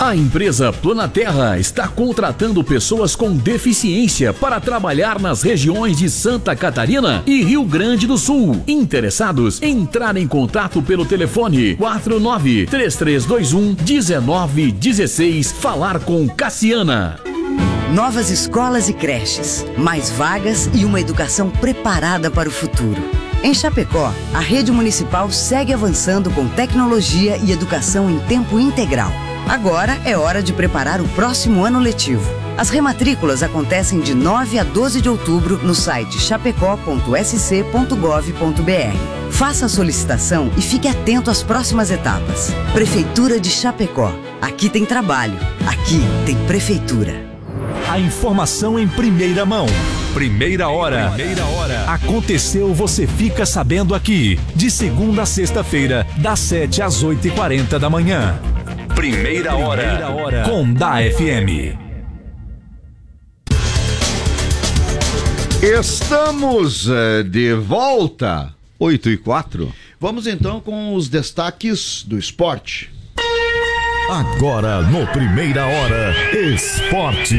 A empresa Planaterra está contratando pessoas com deficiência para trabalhar nas regiões de Santa Catarina e Rio Grande do Sul. Interessados? Entrar em contato pelo telefone 49-3321-1916. Falar com Cassiana. Novas escolas e creches, mais vagas e uma educação preparada para o futuro. Em Chapecó, a rede municipal segue avançando com tecnologia e educação em tempo integral. Agora é hora de preparar o próximo ano letivo. As rematrículas acontecem de 9 a 12 de outubro no site chapecó.sc.gov.br. Faça a solicitação e fique atento às próximas etapas. Prefeitura de Chapecó. Aqui tem trabalho. Aqui tem prefeitura. A informação em primeira mão. Primeira hora. Aconteceu, você fica sabendo aqui. De segunda a sexta-feira, das 7 às 8h40 da manhã. Primeira hora. Com Da FM. Estamos de volta. 8h04. Vamos então com os destaques do esporte. Agora no Primeira Hora, esporte.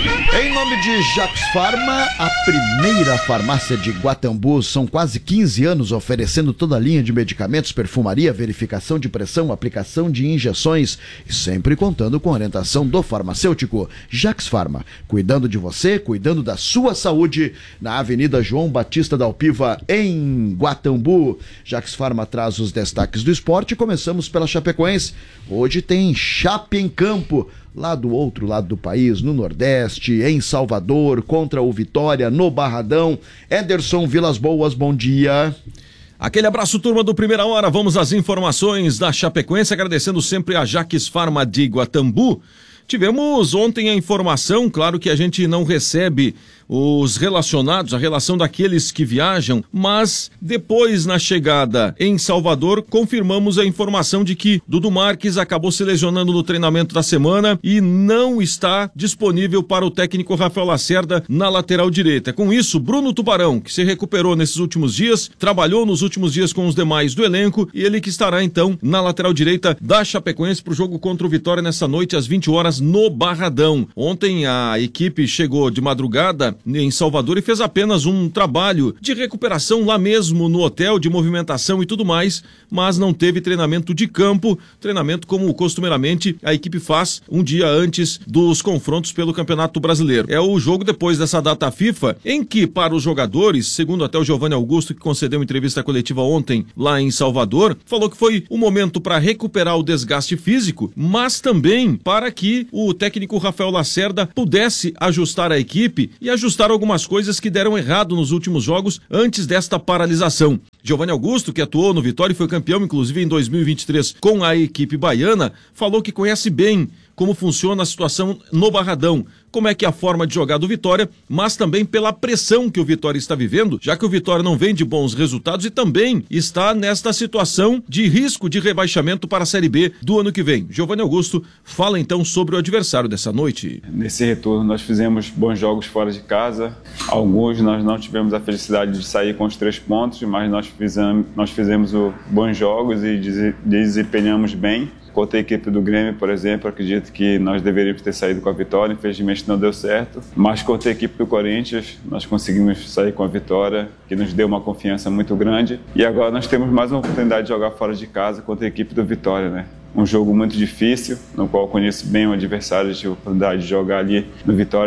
Em nome de Jax Farma, a primeira farmácia de Guatambu, são quase 15 anos oferecendo toda a linha de medicamentos, perfumaria, verificação de pressão, aplicação de injeções e sempre contando com a orientação do farmacêutico. Jax Farma, cuidando de você, cuidando da sua saúde, na Avenida João Batista da Alpiva, em Guatambu. Jax Farma traz os destaques do esporte. Começamos pela Chapecoense. Hoje tem Chape em campo, lá do outro lado do país, no Nordeste, em Salvador, contra o Vitória, no Barradão. Ederson Vilas Boas, bom dia. Aquele abraço, turma do Primeira Hora. Vamos às informações da Chapecoense, agradecendo sempre a Jax Farma de Guatambu. Tivemos ontem a informação, claro que a gente não recebe os relacionados, a relação daqueles que viajam, mas depois na chegada em Salvador confirmamos a informação de que Dudu Marques acabou se lesionando no treinamento da semana e não está disponível para o técnico Rafael Lacerda na lateral direita. Com isso, Bruno Tubarão, que se recuperou nesses últimos dias, trabalhou nos últimos dias com os demais do elenco e ele que estará então na lateral direita da Chapecoense para o jogo contra o Vitória nessa noite às 20 horas no Barradão. Ontem a equipe chegou de madrugada em Salvador e fez apenas um trabalho de recuperação lá mesmo no hotel, de movimentação e tudo mais, mas não teve treinamento de campo, treinamento como costumeiramente a equipe faz um dia antes dos confrontos pelo Campeonato Brasileiro. É o jogo depois dessa data FIFA, em que para os jogadores, segundo até o Giovanni Augusto, que concedeu uma entrevista coletiva ontem lá em Salvador, falou que foi um momento para recuperar o desgaste físico, mas também para que o técnico Rafael Lacerda pudesse ajustar a equipe e ajustar algumas coisas que deram errado nos últimos jogos antes desta paralisação. Giovanni Augusto, que atuou no Vitória e foi campeão inclusive em 2023 com a equipe baiana, falou que conhece bem como funciona a situação no Barradão, como é que é a forma de jogar do Vitória, mas também pela pressão que o Vitória está vivendo, já que o Vitória não vem de bons resultados e também está nesta situação de risco de rebaixamento para a Série B do ano que vem. Giovanni Augusto fala então sobre o adversário dessa noite. Nesse retorno nós fizemos bons jogos fora de casa, alguns nós não tivemos a felicidade de sair com os 3 pontos, mas nós fizemos bons jogos e desempenhamos bem. Contra a equipe do Grêmio, por exemplo, acredito que nós deveríamos ter saído com a vitória, infelizmente não deu certo. Mas contra a equipe do Corinthians, nós conseguimos sair com a vitória, que nos deu uma confiança muito grande. E agora nós temos mais uma oportunidade de jogar fora de casa contra a equipe do Vitória, né? Um jogo muito difícil, no qual eu conheço bem o adversário, tive a oportunidade de jogar ali no Vitória,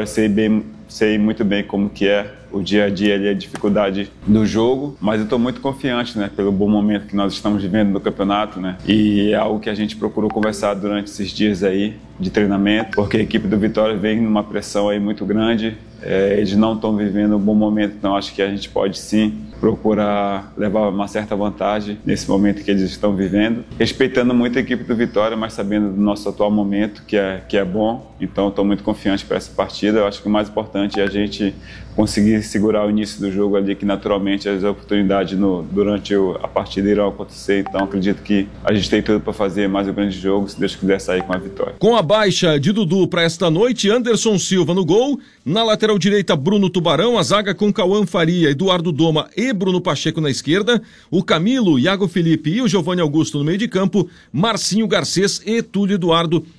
sei muito bem como que é o dia a dia ali, a dificuldade do jogo, mas eu estou muito confiante, né, pelo bom momento que nós estamos vivendo no campeonato, né, e é algo que a gente procurou conversar durante esses dias aí de treinamento, porque a equipe do Vitória vem numa pressão aí muito grande, eles não estão vivendo um bom momento, então acho que a gente pode sim procurar levar uma certa vantagem nesse momento que eles estão vivendo, respeitando muito a equipe do Vitória, mas sabendo do nosso atual momento, que é bom. Então estou muito confiante para essa partida. Eu acho que o mais importante é a gente conseguir segurar o início do jogo ali, que naturalmente as oportunidades durante a partida irão acontecer. Então acredito que a gente tem tudo para fazer mais um grande jogo, se Deus quiser sair com a vitória. Com a baixa de Dudu para esta noite, Anderson Silva no gol, na lateral direita Bruno Tubarão, a zaga com Cauã Faria, Eduardo Doma e Bruno Pacheco na esquerda, o Camilo, Iago Felipe e o Giovanni Augusto no meio de campo, Marcinho Garcês e Túlio Eduardo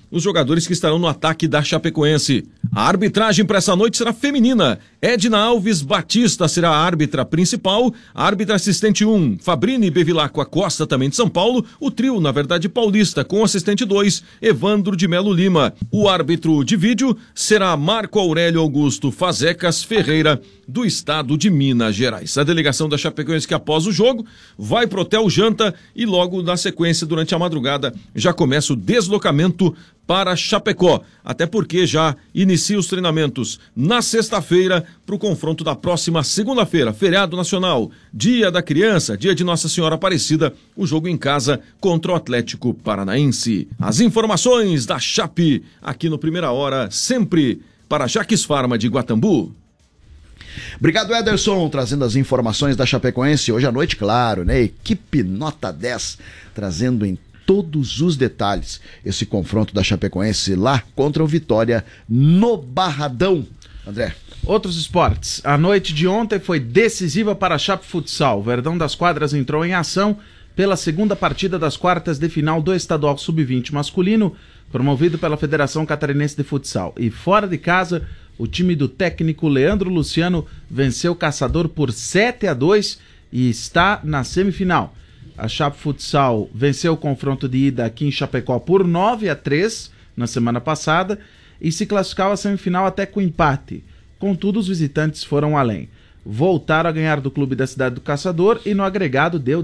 os jogadores que estarão no ataque da Chapecoense. A arbitragem para essa noite será feminina. Edna Alves Batista será a árbitra principal, a árbitra assistente 1, Fabrini Bevilacqua Costa, também de São Paulo, o trio, na verdade, paulista, com assistente 2, Evandro de Melo Lima. O árbitro de vídeo será Marco Aurélio Augusto Fazecas Ferreira, do estado de Minas Gerais. A delegação da Chapecoense, que após o jogo vai pro hotel janta e logo na sequência, durante a madrugada, já começa o deslocamento para Chapecó, até porque já inicia os treinamentos na sexta-feira para o confronto da próxima segunda-feira, feriado nacional, dia da criança, dia de Nossa Senhora Aparecida, o jogo em casa contra o Atlético Paranaense. As informações da Chape aqui no Primeira Hora, sempre para Jaques Farma de Guatambu. Obrigado, Ederson, trazendo as informações da Chapecoense hoje à noite, claro, né? Equipe nota 10, trazendo em todos os detalhes esse confronto da Chapecoense lá contra o Vitória no Barradão. André. Outros esportes. A noite de ontem foi decisiva para a Chape Futsal. O Verdão das Quadras entrou em ação pela segunda partida das quartas de final do Estadual Sub-20 masculino, promovido pela Federação Catarinense de Futsal. E fora de casa, o time do técnico Leandro Luciano venceu o Caçador por 7-2 e está na semifinal. A Chape Futsal venceu o confronto de ida aqui em Chapecó por 9-3 na semana passada e se classificava à semifinal até com empate. Contudo, os visitantes foram além. Voltaram a ganhar do clube da cidade do Caçador e no agregado deu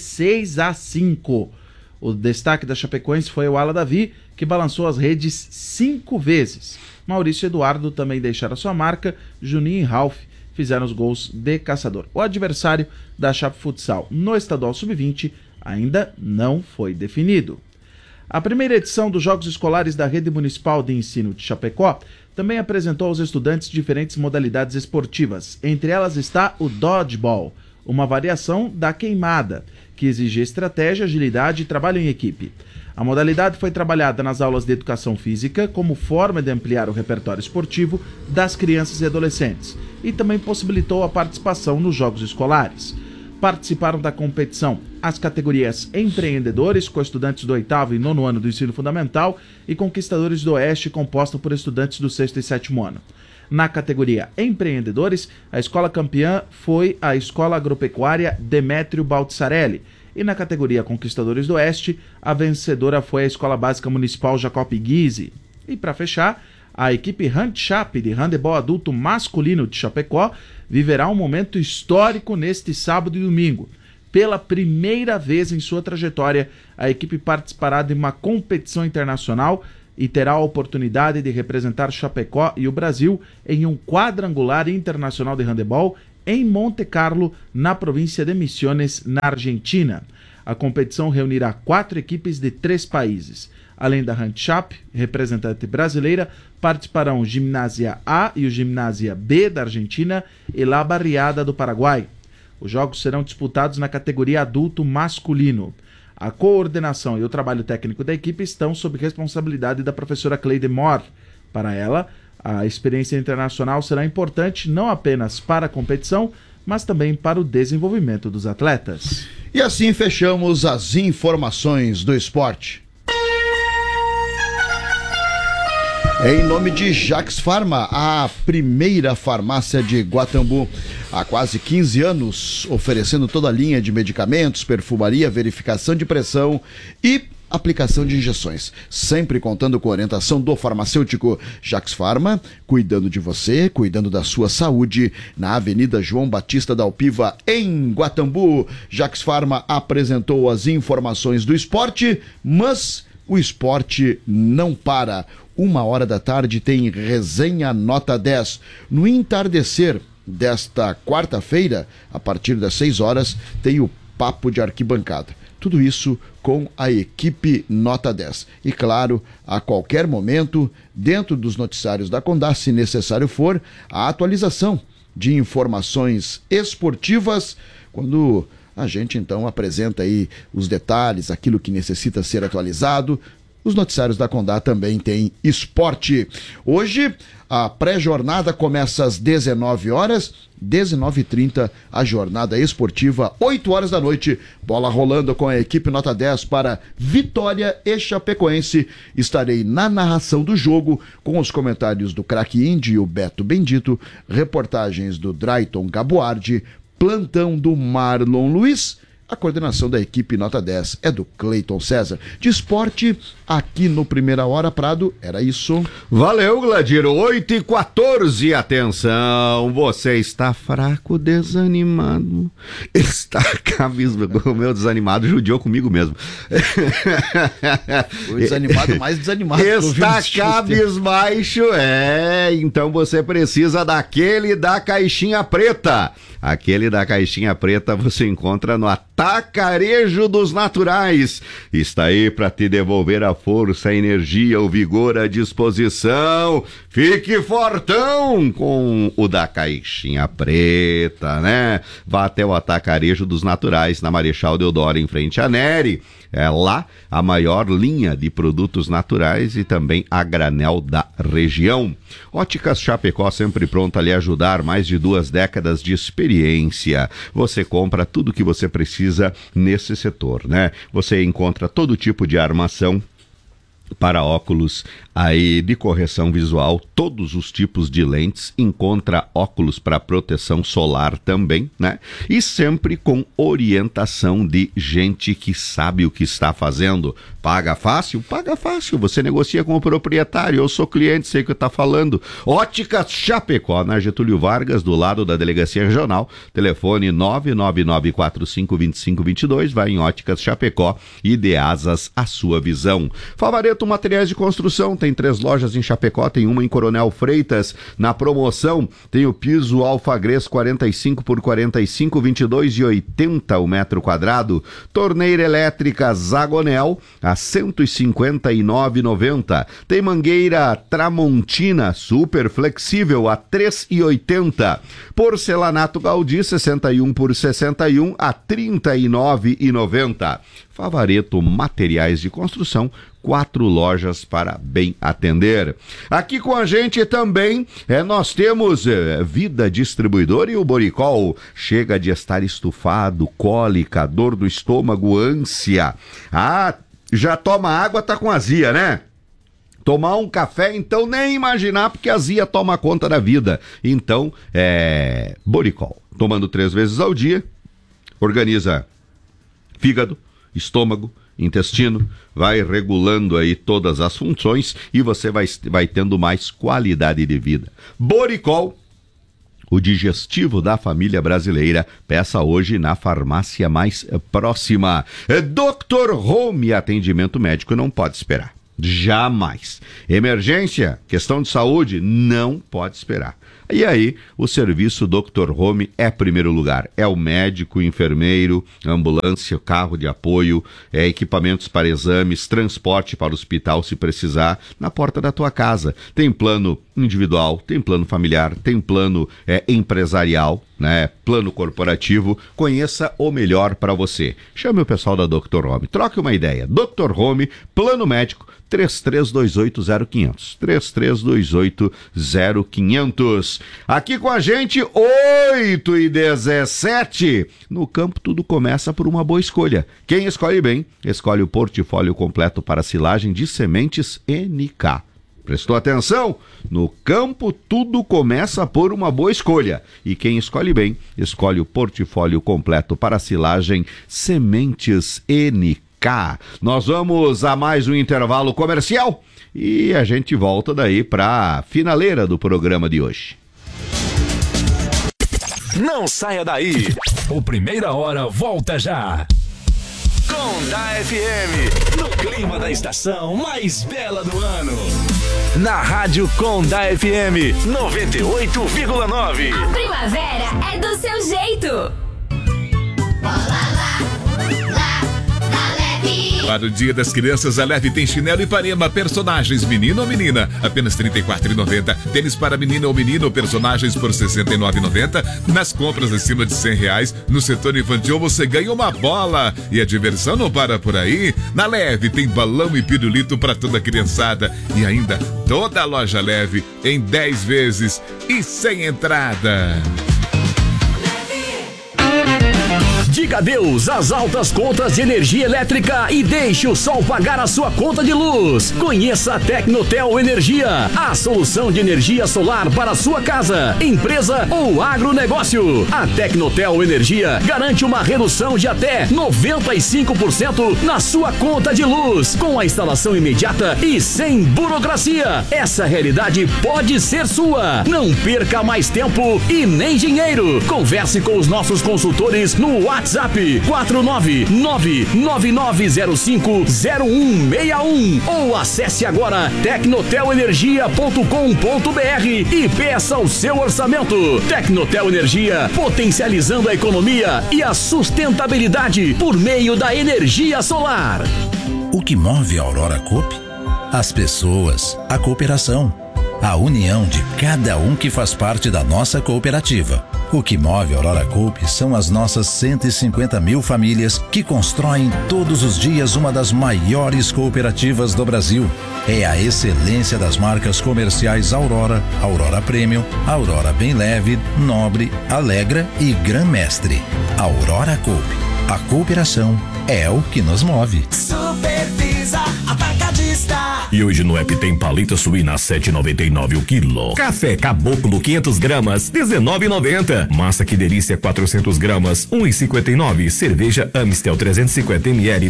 16-5. O destaque da Chapecoense foi o Ala Davi, que balançou as redes 5 vezes. Maurício e Eduardo também deixaram sua marca, Juninho e Ralph fizeram os gols de Caçador. O adversário da Chape Futsal no Estadual Sub-20 ainda não foi definido. A primeira edição dos Jogos Escolares da Rede Municipal de Ensino de Chapecó também apresentou aos estudantes diferentes modalidades esportivas. Entre elas está o Dodgeball, uma variação da queimada, que exige estratégia, agilidade e trabalho em equipe. A modalidade foi trabalhada nas aulas de educação física como forma de ampliar o repertório esportivo das crianças e adolescentes e também possibilitou a participação nos jogos escolares. Participaram da competição as categorias empreendedores, com estudantes do 8º e 9º ano do ensino fundamental, e conquistadores do Oeste, composta por estudantes do 6º e 7º ano. Na categoria empreendedores, a escola campeã foi a Escola Agropecuária Demétrio Baltzarelli, e na categoria Conquistadores do Oeste, a vencedora foi a Escola Básica Municipal Jacopi Guise. E para fechar, a equipe Handchape de handebol adulto masculino de Chapecó viverá um momento histórico neste sábado e domingo. Pela primeira vez em sua trajetória, a equipe participará de uma competição internacional e terá a oportunidade de representar Chapecó e o Brasil em um quadrangular internacional de handebol em Monte Carlo, na província de Misiones, na Argentina. A competição reunirá 4 equipes de 3 países. Além da Handchape, representante brasileira, participarão o Gimnasia A e o Gimnasia B da Argentina e La Barriada do Paraguai. Os jogos serão disputados na categoria adulto masculino. A coordenação e o trabalho técnico da equipe estão sob responsabilidade da professora Cleide Moore. Para ela, a experiência internacional será importante não apenas para a competição, mas também para o desenvolvimento dos atletas. E assim fechamos as informações do esporte. Em nome de Jaques Farma, a primeira farmácia de Guatambu, há quase 15 anos, oferecendo toda a linha de medicamentos, perfumaria, verificação de pressão e aplicação de injeções, sempre contando com a orientação do farmacêutico. Jaques Farma, cuidando de você, cuidando da sua saúde, na Avenida João Batista da Alpiva, em Guatambu. Jaques Farma apresentou as informações do esporte, mas o esporte não para. 13h tem resenha nota 10. No entardecer desta quarta-feira, a partir das 6h, tem o Papo de Arquibancada. Tudo isso com a equipe nota 10. E claro, a qualquer momento, dentro dos noticiários da Condá, se necessário for, a atualização de informações esportivas, quando a gente então apresenta aí os detalhes, aquilo que necessita ser atualizado. os noticiários da Condá também têm esporte. Hoje, a pré-jornada começa às 19 horas, 19h30, a jornada esportiva, 8 horas da noite, bola rolando com a equipe nota 10 para Vitória e Chapecoense. Estarei na narração do jogo com os comentários do craque Indy e o Beto Bendito, reportagens do Drayton Gabuardi, plantão do Marlon Luiz. A coordenação da equipe nota 10 é do Cleiton César. De esporte, aqui no Primeira Hora, Prado, era isso. Valeu, Gladir. 8h14, atenção, você está fraco, desanimado, está cabisbaixo. O meu desanimado judiou comigo mesmo. O desanimado mais desanimado. Está cabisbaixo, então você precisa daquele da caixinha preta. Aquele da caixinha preta você encontra no Atacarejo dos Naturais. Está aí para te devolver a força, a energia, o vigor, a disposição. Fique fortão com o da caixinha preta, né? Vá até o Atacarejo dos Naturais, na Marechal Deodoro, em frente à Neri. É lá a maior linha de produtos naturais e também a granel da região. Óticas Chapecó, sempre pronta a lhe ajudar, mais de 2 décadas de experiência. Você compra tudo que você precisa nesse setor, né? Você encontra todo tipo de armação para óculos aí de correção visual, todos os tipos de lentes, encontra óculos para proteção solar também, né? E sempre com orientação de gente que sabe o que está fazendo. Paga fácil? Paga fácil. Você negocia com o proprietário. Eu sou cliente, sei o que está falando. Óticas Chapecó, na Getúlio Vargas, do lado da Delegacia Regional. Telefone 999452522. Vai em Óticas Chapecó e dê asas à sua visão. Favareto Materiais de Construção, tem 3 lojas em Chapecó, tem uma em Coronel Freitas. Na promoção tem o piso Alfagres 45 por 45, 22,80 o metro quadrado. Torneira elétrica Zagonel a 159,90. Tem mangueira Tramontina super flexível a 3,80. Porcelanato Gaudí 61 por 61 a 39,90. Favareto Materiais de Construção, 4 lojas para bem atender. Aqui com a gente também nós temos Vida Distribuidora e o Boricol. Chega de estar estufado, cólica, dor do estômago, ânsia. Já toma água, tá com azia, né? Tomar um café, então nem imaginar, porque a azia toma conta da vida. Então, Boricol. Tomando 3 vezes ao dia, organiza fígado, estômago, intestino, vai regulando aí todas as funções e você vai tendo mais qualidade de vida. Boricol, o digestivo da família brasileira. Peça hoje na farmácia mais próxima. Dr. Home, atendimento médico não pode esperar. Jamais. Emergência, questão de saúde, não pode esperar. E aí, o serviço Dr. Home é primeiro lugar. É o médico, enfermeiro, ambulância, carro de apoio, equipamentos para exames, transporte para o hospital se precisar, na porta da tua casa. Tem plano individual, tem plano familiar, tem plano empresarial, né? Plano corporativo. Conheça o melhor para você. Chame o pessoal da Dr. Home. Troque uma ideia. Dr. Home, plano médico, 3328-0500. 3328-0500. Aqui com a gente, 8h17. No campo, tudo começa por uma boa escolha. Quem escolhe bem, escolhe o portfólio completo para silagem de sementes NK. Prestou atenção? No campo, tudo começa por uma boa escolha. E quem escolhe bem, escolhe o portfólio completo para silagem Sementes NK. Nós vamos a mais um intervalo comercial e a gente volta daí para a finaleira do programa de hoje. Não saia daí. O Primeira Hora volta já. Condá FM, no clima da estação mais bela do ano. Na Rádio Condá FM 98,9. A primavera é do seu jeito. Para o Dia das Crianças, a Leve tem chinelo Ipanema, personagens menino ou menina, apenas R$ 34,90. Tênis para menina ou menino, personagens por R$ 69,90. Nas compras acima de R$100, no setor infantil você ganha uma bola. E a diversão não para por aí. Na Leve tem balão e pirulito para toda a criançada. E ainda toda a loja Leve em 10 vezes e sem entrada. Diga adeus às altas contas de energia elétrica e deixe o sol pagar a sua conta de luz. Conheça a Tecnotel Energia, a solução de energia solar para a sua casa, empresa ou agronegócio. A Tecnotel Energia garante uma redução de até 95% na sua conta de luz, com a instalação imediata e sem burocracia. Essa realidade pode ser sua. Não perca mais tempo e nem dinheiro. Converse com os nossos consultores no WhatsApp 499-9905-0161 ou acesse agora tecnotelenergia.com.br e peça o seu orçamento. Tecnotel Energia, potencializando a economia e a sustentabilidade por meio da energia solar. O que move a Aurora Coop? As pessoas, a cooperação, a união de cada um que faz parte da nossa cooperativa. O que move a Aurora Coop são as nossas 150 mil famílias que constroem todos os dias uma das maiores cooperativas do Brasil. É a excelência das marcas comerciais Aurora, Aurora Premium, Aurora Bem Leve, Nobre, Alegra e Gran Mestre. Aurora Coop. A cooperação é o que nos move. Supervisa Atacadista. E hoje no app tem paleta suína a 7,99 o quilo. Café Caboclo 500 gramas, 19,90. Massa Que Delícia 400 gramas, 1,59. Cerveja Amstel 350 ml,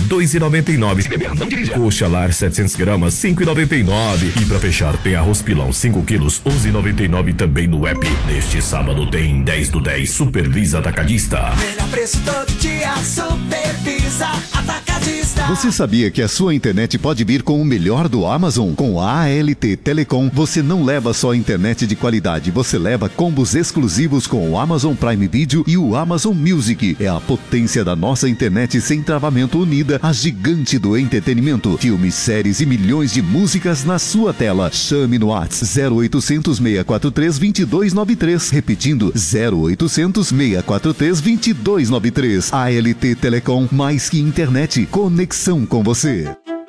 2,99. Coxa Lar 700 gramas, 5,99. E pra fechar tem arroz pilão 5 quilos, 11,99 também no app. Neste sábado tem 10 do 10 Supervisa Atacadista. Melhor preço todo dia, Supervisa Atacadista. Você sabia que a sua internet pode vir com o melhor do Amazon? Com a ALT Telecom, você não leva só internet de qualidade, você leva combos exclusivos com o Amazon Prime Video e o Amazon Music. É a potência da nossa internet sem travamento unida, a gigante do entretenimento. Filmes, séries e milhões de músicas na sua tela. Chame no WhatsApp 0800 643 2293. Repetindo, 0800 643 2293. ALT Telecom, mais que internet, conexão com você.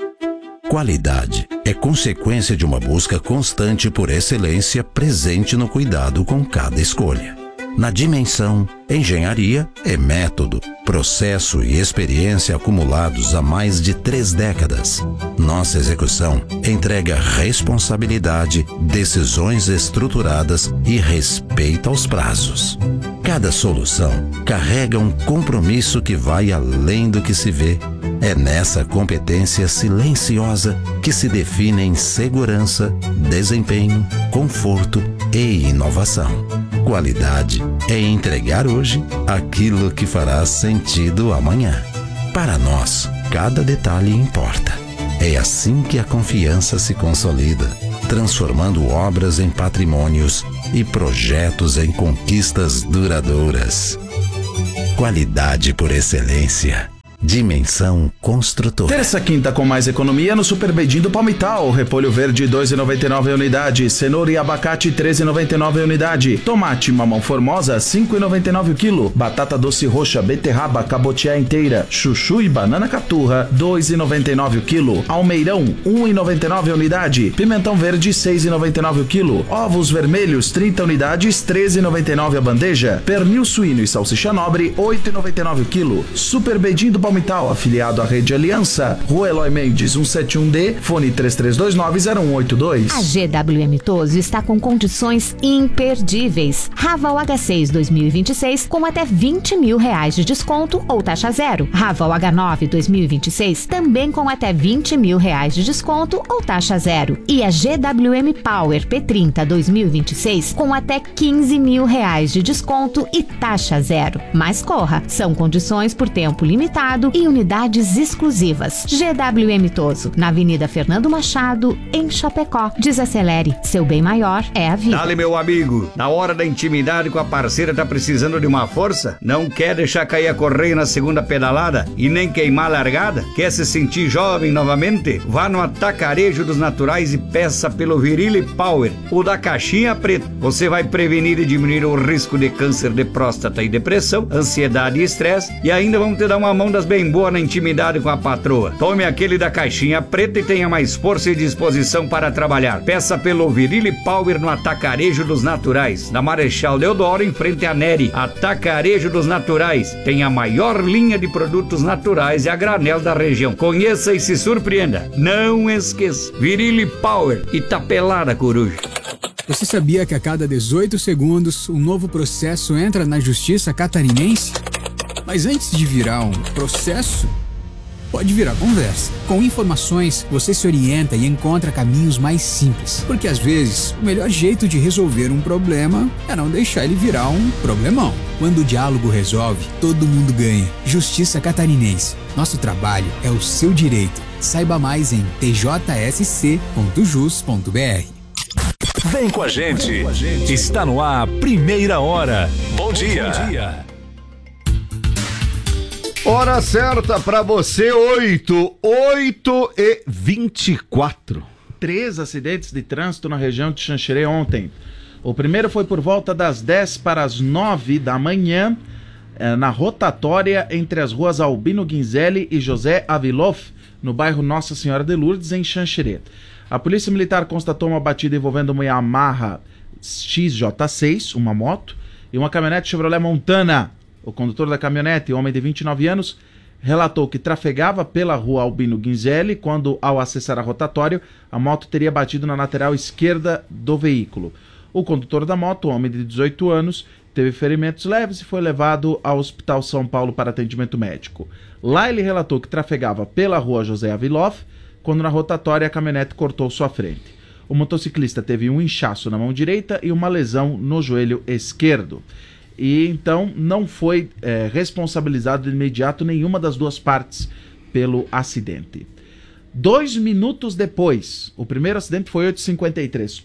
Qualidade é consequência de uma busca constante por excelência presente no cuidado com cada escolha. Na Dimensão, engenharia é método, processo e experiência acumulados há mais de 3 décadas. Nossa execução entrega responsabilidade, decisões estruturadas e respeito aos prazos. Cada solução carrega um compromisso que vai além do que se vê. É nessa competência silenciosa que se define em segurança, desempenho, conforto e inovação. Qualidade é entregar hoje aquilo que fará sentido amanhã. Para nós, cada detalhe importa. É assim que a confiança se consolida, transformando obras em patrimônios e projetos em conquistas duradouras. Qualidade por excelência. Dimensão Construtora. Terça quinta com mais economia no Super Bedin do Palmital. Repolho verde 2,99 a unidade. Cenoura e abacate 13,99 a unidade. Tomate mamão formosa 5,99 o quilo. Batata doce roxa, beterraba, cabotiá inteira, chuchu e banana caturra 2,99 o quilo. Almeirão 1,99 a unidade. Pimentão verde 6,99 o quilo. Ovos vermelhos 30 unidades 13,99 a bandeja. Pernil suíno e salsicha nobre 8,99 o quilo. Super Bedin do Palmital, afiliado à Rede Aliança. Rua Eloy Mendes, 171D, fone 3329-0182. A GWM Toso está com condições imperdíveis. Raval H6 2026 com até R$20 mil de desconto ou taxa zero. Raval H9 2026 também com até R$20 mil de desconto ou taxa zero. E a GWM Power P30 2026 com até R$15 mil de desconto e taxa zero. Mas corra, são condições por tempo limitado ar-condicionado e unidades exclusivas. GWM Toso, na Avenida Fernando Machado, em Chapecó. Desacelere, seu bem maior é a vida. Dale, meu amigo, na hora da intimidade com a parceira tá precisando de uma força? Não quer deixar cair a correia na segunda pedalada e nem queimar a largada? Quer se sentir jovem novamente? Vá no Atacarejo dos Naturais e peça pelo Virile Power, o da caixinha preta. Você vai prevenir e diminuir o risco de câncer de próstata e depressão, ansiedade e estresse, e ainda vamos te dar uma mão das bem boas na intimidade com a patroa. Tome aquele da caixinha preta e tenha mais força e disposição para trabalhar. Peça pelo Virile Power no Atacarejo dos Naturais, na Marechal Deodoro, em frente à Neri. Atacarejo dos Naturais tem a maior linha de produtos naturais e a granel da região. Conheça e se surpreenda. Não esqueça, Virile Power, Itapelada, Coruja. Você sabia que a cada 18 segundos um novo processo entra na justiça catarinense? Mas antes de virar um processo, pode virar conversa. Com informações, você se orienta e encontra caminhos mais simples. Porque às vezes, o melhor jeito de resolver um problema é não deixar ele virar um problemão. Quando o diálogo resolve, todo mundo ganha. Justiça Catarinense. Nosso trabalho é o seu direito. Saiba mais em tjsc.jus.br. Vem com a gente. Está no ar, Primeira Hora. Bom dia. Hora certa para você, 8h24. 3 acidentes de trânsito na região de Xanxerê ontem. O primeiro foi por volta das 10 para as 9 da manhã, na rotatória entre as ruas Albino Guinzelli e José Aviloff, no bairro Nossa Senhora de Lourdes, em Xanxerê. A Polícia Militar constatou uma batida envolvendo uma Yamaha XJ6, uma moto, e uma caminhonete Chevrolet Montana. O condutor da caminhonete, homem de 29 anos, relatou que trafegava pela rua Albino Guinzelli quando, ao acessar a rotatória, a moto teria batido na lateral esquerda do veículo. O condutor da moto, homem de 18 anos, teve ferimentos leves e foi levado ao Hospital São Paulo para atendimento médico. Lá ele relatou que trafegava pela rua José Aviloff quando na rotatória a caminhonete cortou sua frente. O motociclista teve um inchaço na mão direita e uma lesão no joelho esquerdo. E então não foi responsabilizado de imediato nenhuma das duas partes pelo acidente. 2 minutos depois, o primeiro acidente foi 8h53.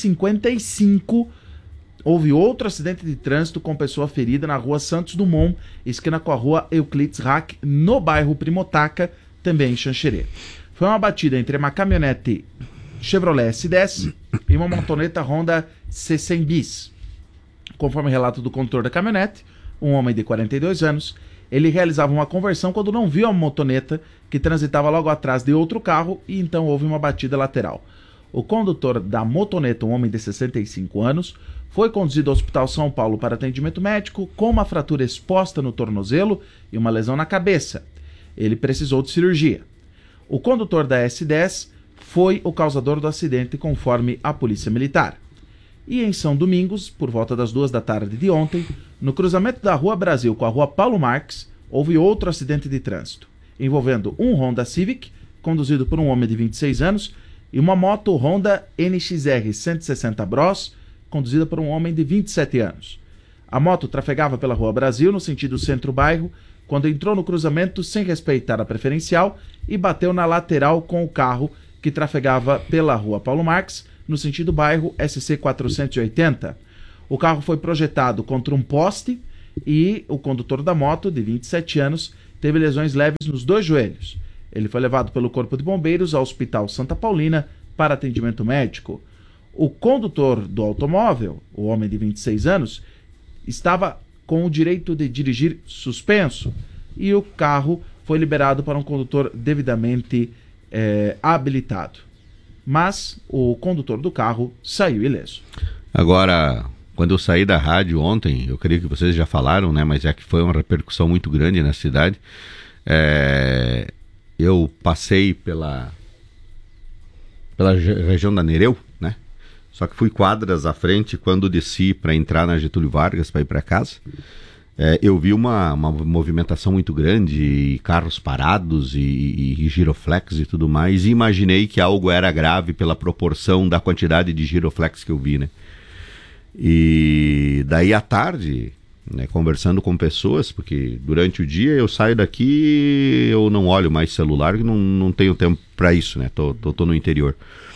8h55, houve outro acidente de trânsito com pessoa ferida na rua Santos Dumont, esquina com a rua Euclides Rack, no bairro Primotaca, também em Xanxerê. Foi uma batida entre uma caminhonete Chevrolet S10 e uma motoneta Honda C100 Bis. Conforme o relato do condutor da caminhonete, um homem de 42 anos, ele realizava uma conversão quando não viu a motoneta que transitava logo atrás de outro carro e então houve uma batida lateral. O condutor da motoneta, um homem de 65 anos, foi conduzido ao Hospital São Paulo para atendimento médico com uma fratura exposta no tornozelo e uma lesão na cabeça. Ele precisou de cirurgia. O condutor da S10 foi o causador do acidente, conforme a Polícia Militar. E em São Domingos, por volta das 2 da tarde de ontem, no cruzamento da Rua Brasil com a Rua Paulo Marques, houve outro acidente de trânsito, envolvendo um Honda Civic, conduzido por um homem de 26 anos, e uma moto Honda NXR 160 Bros, conduzida por um homem de 27 anos. A moto trafegava pela Rua Brasil, no sentido centro-bairro, quando entrou no cruzamento sem respeitar a preferencial e bateu na lateral com o carro que trafegava pela Rua Paulo Marques, no sentido bairro SC 480. O carro foi projetado contra um poste e o condutor da moto, de 27 anos, teve lesões leves nos 2 joelhos. Ele foi levado pelo Corpo de Bombeiros ao Hospital Santa Paulina para atendimento médico. O condutor do automóvel, o homem de 26 anos, estava com o direito de dirigir suspenso e o carro foi liberado para um condutor devidamente habilitado. Mas o condutor do carro saiu ileso. Agora, quando eu saí da rádio ontem, eu creio que vocês já falaram, né? Mas é que foi uma repercussão muito grande na cidade. Eu passei pela região da Nereu, né? Só que fui quadras à frente quando desci para entrar na Getúlio Vargas para ir para casa. Eu vi uma movimentação muito grande, e carros parados e giroflex e tudo mais, e imaginei que algo era grave pela proporção da quantidade de giroflex que eu vi, né? E daí à tarde, né, conversando com pessoas, porque durante o dia eu saio daqui, eu não olho mais celular, não tenho tempo para isso, né? Tô no interior.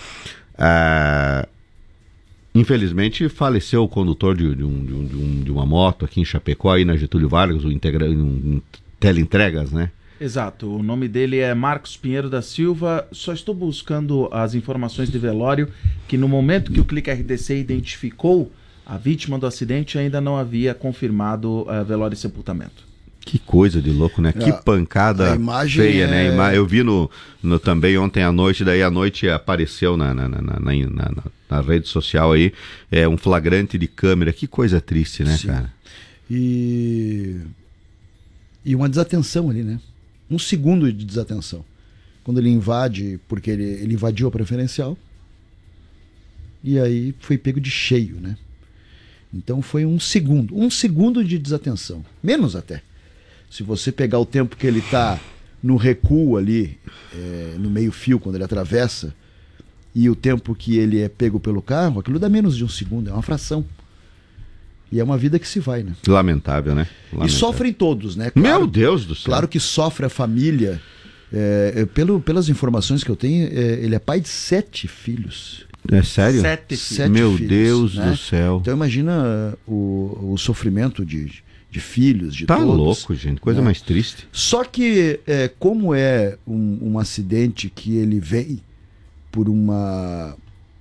Infelizmente faleceu o condutor de uma moto aqui em Chapecó, aí na Getúlio Vargas, um teleentregas, né? Exato, o nome dele é Marcos Pinheiro da Silva. Só estou buscando as informações de velório, que no momento que o Clique RDC identificou a vítima do acidente, ainda não havia confirmado velório e sepultamento. Que coisa de louco, né? Que pancada feia, né? Eu vi também ontem à noite, daí à noite apareceu na rede social aí, um flagrante de câmera. Que coisa triste, né, cara? E uma desatenção ali, né? 1 segundo de desatenção. Quando ele invade, porque ele invadiu a preferencial, e aí foi pego de cheio, né? Então foi 1 segundo. 1 segundo de desatenção. Menos até. Se você pegar o tempo que ele está no recuo ali, no meio fio, quando ele atravessa, e o tempo que ele é pego pelo carro, aquilo dá menos de 1 segundo. É uma fração. E é uma vida que se vai, né? Lamentável, né? Lamentável. E sofrem todos, né? Claro, meu Deus do céu. Claro que sofre a família. Pelas informações que eu tenho, ele é pai de 7 filhos. É sério? 7 filhos. Meu Deus, né? Do céu. Então imagina o sofrimento de filhos, de todos. Tá louco, gente. Coisa mais triste. Só que, como é um acidente que ele vem por uma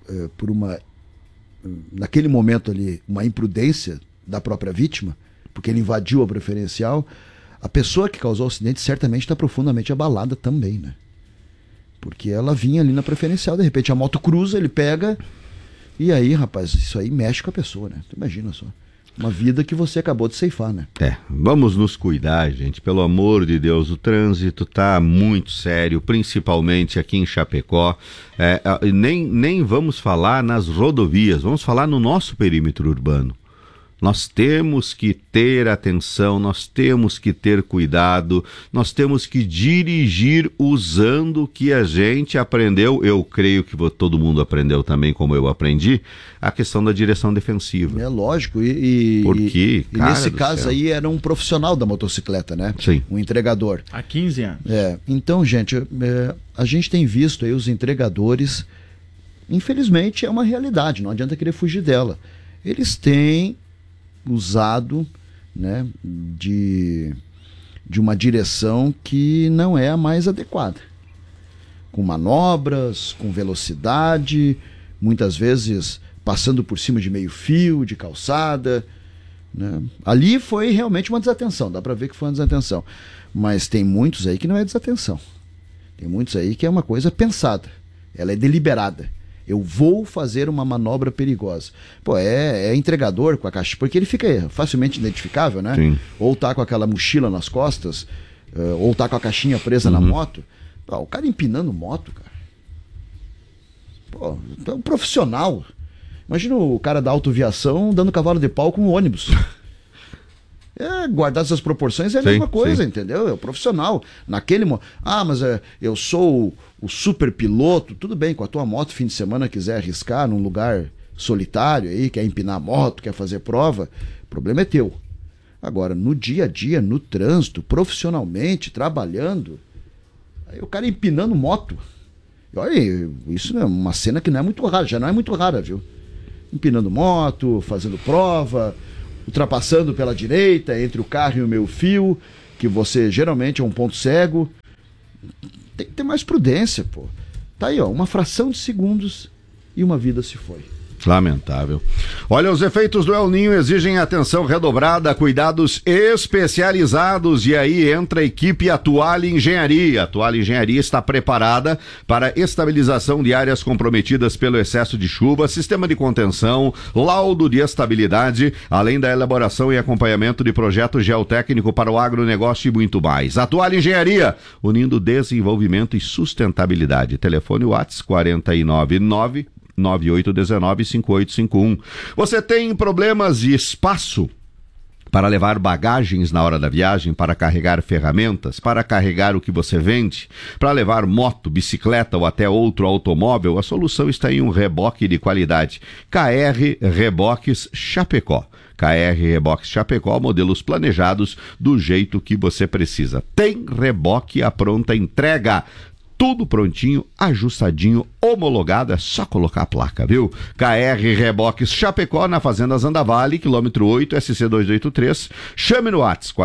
naquele momento ali, uma imprudência da própria vítima, porque ele invadiu a preferencial, a pessoa que causou o acidente certamente está profundamente abalada também, né? Porque ela vinha ali na preferencial, de repente a moto cruza, ele pega, e aí, rapaz, isso aí mexe com a pessoa, né? Imagina só. Uma vida que você acabou de ceifar, né? Vamos nos cuidar, gente, pelo amor de Deus. O trânsito tá muito sério, principalmente aqui em Chapecó. Nem vamos falar nas rodovias, vamos falar no nosso perímetro urbano. Nós temos que ter atenção, nós temos que ter cuidado, nós temos que dirigir usando o que a gente aprendeu. Eu creio que todo mundo aprendeu também, como eu aprendi, a questão da direção defensiva. É lógico. Porque, e nesse caso aí era um profissional da motocicleta, né? Sim. Um entregador. Há 15 anos. Então, gente, a gente tem visto aí os entregadores, infelizmente é uma realidade, não adianta querer fugir dela. Eles têm usado, né, de uma direção que não é a mais adequada, com manobras, com velocidade, muitas vezes passando por cima de meio fio, de calçada, né? Ali foi realmente uma desatenção, dá para ver que foi uma desatenção, mas tem muitos aí que não é desatenção, tem muitos aí que é uma coisa pensada, ela é deliberada. Eu vou fazer uma manobra perigosa. Pô, é entregador com a caixa, porque ele fica facilmente identificável, né? Sim. Ou tá com aquela mochila nas costas, ou tá com a caixinha presa na moto. Pô, o cara empinando moto, cara. Pô, é um profissional. Imagina o cara da autoviação dando cavalo de pau com um ônibus. Guardar essas proporções é a mesma coisa, entendeu? É o profissional. Naquele momento. Mas eu sou o super piloto. Tudo bem, com a tua moto, fim de semana, quiser arriscar num lugar solitário aí, quer empinar moto, quer fazer prova, o problema é teu. Agora, no dia a dia, no trânsito, profissionalmente, trabalhando, aí o cara empinando moto. Olha, isso é uma cena que não é muito rara, já não é muito rara, viu? Empinando moto, fazendo prova, ultrapassando pela direita, entre o carro e o meio fio, que você geralmente é um ponto cego. Tem que ter mais prudência, pô. Tá aí, ó, uma fração de segundos e uma vida se foi. Lamentável. Olha, os efeitos do El Ninho exigem atenção redobrada, cuidados especializados, e aí entra a equipe Atuale Engenharia. A Atuale Engenharia está preparada para estabilização de áreas comprometidas pelo excesso de chuva, sistema de contenção, laudo de estabilidade, além da elaboração e acompanhamento de projeto geotécnico para o agronegócio e muito mais. Atuale Engenharia, unindo desenvolvimento e sustentabilidade. Telefone WhatsApp 499 9819-5851. Você tem problemas de espaço? para levar bagagens na hora da viagem, para carregar ferramentas, para carregar o que você vende, para levar moto, bicicleta ou até outro automóvel, a solução está em um reboque de qualidade. KR Reboques Chapecó. KR Reboques Chapecó, modelos planejados do jeito que você precisa. Tem reboque à pronta entrega. Tudo prontinho, ajustadinho, homologado, é só colocar a placa, viu? KR Reboques Chapecó, na Fazenda Zandavale, quilômetro 8, SC283. Chame no WhatsApp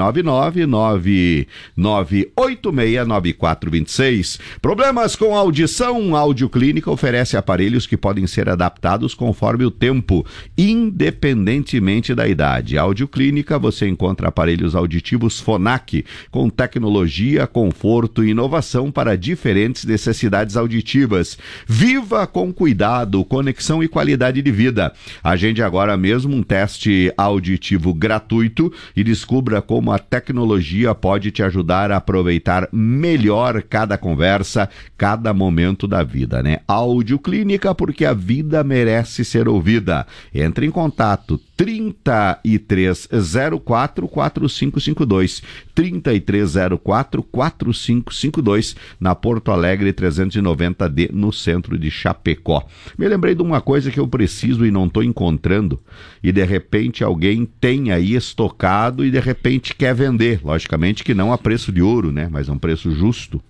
499-9986-9426. Problemas com audição? Audioclínica oferece aparelhos que podem ser adaptados conforme o tempo, independentemente da idade. Audioclínica, você encontra aparelhos auditivos Phonak, com tecnologia, conforto e inovação para diferentes necessidades auditivas. Viva com cuidado, conexão e qualidade de vida. Agende agora mesmo um teste auditivo gratuito e descubra como a tecnologia pode te ajudar a aproveitar melhor cada conversa, cada momento da vida, né? Audioclínica, porque a vida merece ser ouvida. Entre em contato 3304-4552 3304-4552 na Porto Alegre 390D, no centro de Chapecó. Me lembrei de uma coisa que eu preciso e não estou encontrando, e de repente alguém tem aí estocado e de repente quer vender. Logicamente que não a preço de ouro, né? Mas a um preço justo.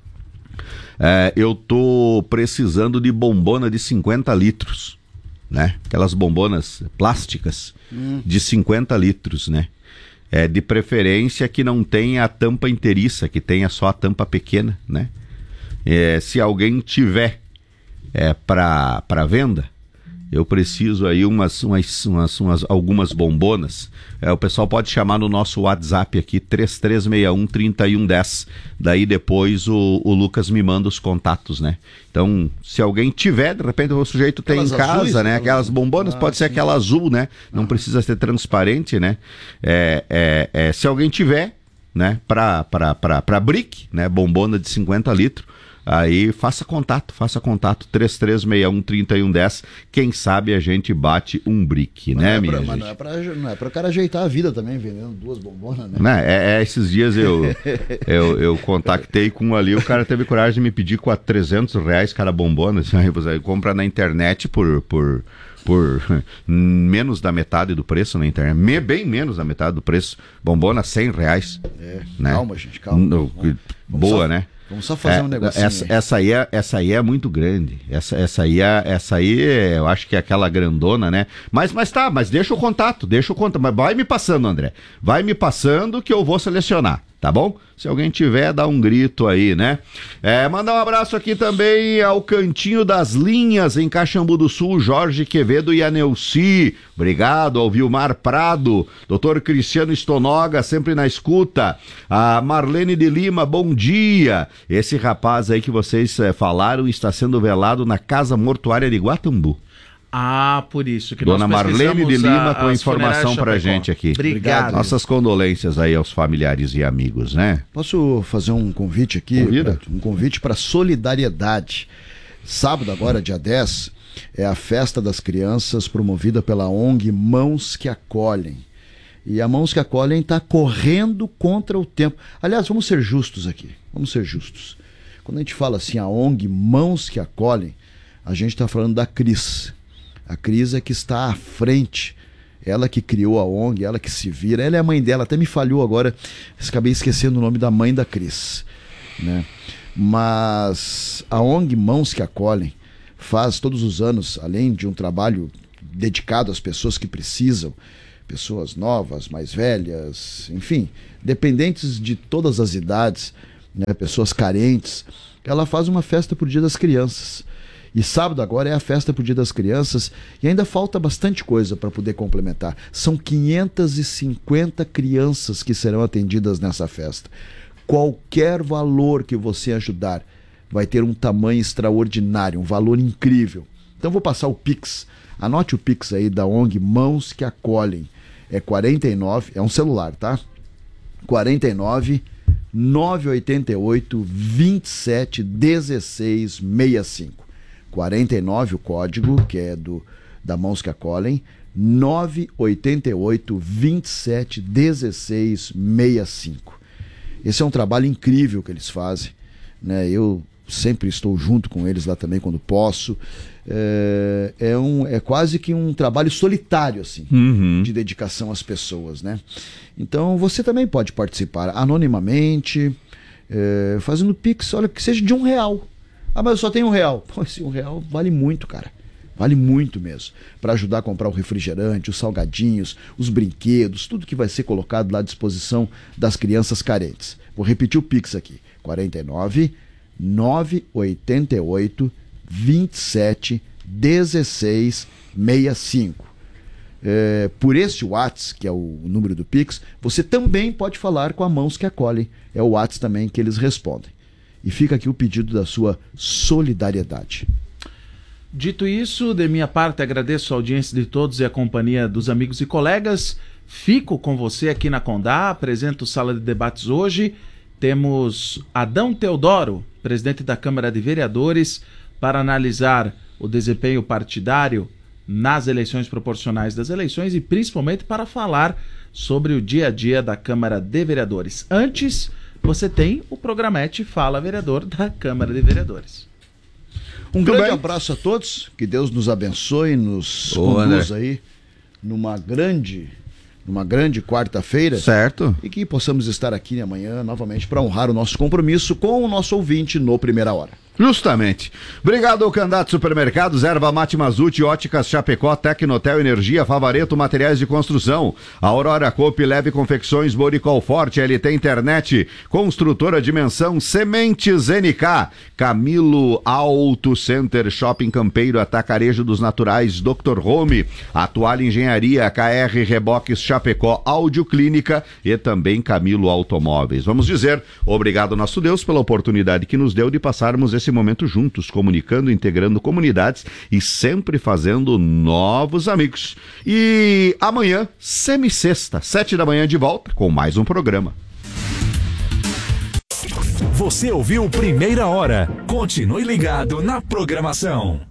Eu tô precisando de bombona de 50 litros, né? Aquelas bombonas plásticas de 50 litros, né? De preferência que não tenha a tampa inteiriça, que tenha só a tampa pequena, né? Se alguém tiver para venda, eu preciso aí algumas bombonas. O pessoal pode chamar no nosso WhatsApp aqui, 3361-3110. Daí depois o Lucas me manda os contatos, né? Então, se alguém tiver, de repente o sujeito tem em casa, azuis, né? Aquelas bombonas, pode ser aquela azul, né? Não precisa ser transparente, né? Se alguém tiver, né? Para brick, né? Bombona de 50 litros. Aí faça contato, 3361-3110. Quem sabe a gente bate um brick, mas né, minha gente? Mas não é pra o cara ajeitar a vida também, vendendo 2 bombonas, né? Esses dias eu contactei com um ali, o cara teve coragem de me pedir R$300 cada bombona. Aí compra na internet por menos da metade do preço na internet. Bem menos da metade do preço. Bombona R$100. Né? Calma, gente, calma. Boa, né? Vamos só fazer um negocinho. Essa aí é muito grande. Essa aí eu acho que é aquela grandona, né? Mas deixa o contato. Mas vai me passando, André. Vai me passando que eu vou selecionar, tá bom? Se alguém tiver, dá um grito aí, né? Mandar um abraço aqui também ao Cantinho das Linhas, em Caxambu do Sul, Jorge Quevedo e a Neuci. Obrigado ao Vilmar Prado, Dr. Cristiano Stonoga, sempre na escuta. A Marlene de Lima, bom dia. Esse rapaz aí que vocês falaram está sendo velado na Casa Mortuária de Guatambu. Por isso que Dona nós Marlene de Lima com informação pra gente aqui. Obrigado. Nossas condolências aí aos familiares e amigos, né? Posso fazer um convite aqui? Um convite para solidariedade. Sábado agora, dia 10, é a Festa das Crianças promovida pela ONG Mãos que Acolhem. E a Mãos que Acolhem está correndo contra o tempo. Aliás, vamos ser justos aqui. Vamos ser justos. Quando a gente fala assim, a ONG Mãos que Acolhem, a gente está falando da Cris. A Cris é que está à frente. Ela que criou a ONG, ela que se vira. Ela é a mãe dela. Até me falhou agora. Acabei esquecendo o nome da mãe da Cris, né? Mas a ONG Mãos que Acolhem faz todos os anos, além de um trabalho dedicado às pessoas que precisam, pessoas novas, mais velhas, enfim, dependentes de todas as idades, né, pessoas carentes, ela faz uma festa pro Dia das Crianças. E sábado agora é a festa pro Dia das Crianças e ainda falta bastante coisa para poder complementar. São 550 crianças que serão atendidas nessa festa. Qualquer valor que você ajudar vai ter um tamanho extraordinário, um valor incrível. Então vou passar o Pix. Anote o Pix aí da ONG Mãos que Acolhem. É 49, é um celular, tá? 49 988 27 16 65. 49, o código, que é do da Mãos que Acolhem, 988 27 16 65. Esse é um trabalho incrível que eles fazem, né? Eu sempre estou junto com eles lá também quando posso. É quase que um trabalho solitário, assim, de dedicação às pessoas, né? Então você também pode participar anonimamente, fazendo Pix, olha, que seja de R$1. Ah, mas eu só tenho R$1. Pô, esse R$1 vale muito, cara. Vale muito mesmo. Para ajudar a comprar o refrigerante, os salgadinhos, os brinquedos, tudo que vai ser colocado lá à disposição das crianças carentes. Vou repetir o Pix aqui. 49 988 27 16 65. Por este WhatsApp, que é o número do Pix, você também pode falar com a Mãos que Acolhem. É o WhatsApp também que eles respondem. E fica aqui o pedido da sua solidariedade. Dito isso, de minha parte, agradeço a audiência de todos e a companhia dos amigos e colegas. Fico com você aqui na Condá, apresento Sala de Debates hoje. Temos Adão Teodoro, presidente da Câmara de Vereadores, para analisar o desempenho partidário nas eleições proporcionais das eleições e principalmente para falar sobre o dia a dia da Câmara de Vereadores. Antes, você tem o programete Fala Vereador da Câmara de Vereadores. Um grande abraço a todos, que Deus nos abençoe, nos conduza aí numa grande quarta-feira. Certo. E que possamos estar aqui amanhã novamente para honrar o nosso compromisso com o nosso ouvinte no Primeira Hora. Justamente. Obrigado ao Candidato Supermercados, Erva Mate Mazute, Óticas Chapecó, Tecnotel Energia, Favareto Materiais de Construção, Aurora Coop, Leve Confecções, Boricol Forte, LT Internet, Construtora Dimensão, Sementes NK, Camilo Auto Center, Shopping Campeiro, Atacarejo dos Naturais, Dr. Home, Atual Engenharia, KR Reboques Chapecó, Áudio Clínica e também Camilo Automóveis. Vamos dizer obrigado, nosso Deus, pela oportunidade que nos deu de passarmos esse momento juntos, comunicando, integrando comunidades e sempre fazendo novos amigos. E amanhã, semi-sexta, 7 da manhã, de volta com mais um programa. Você ouviu Primeira Hora. Continue ligado na programação.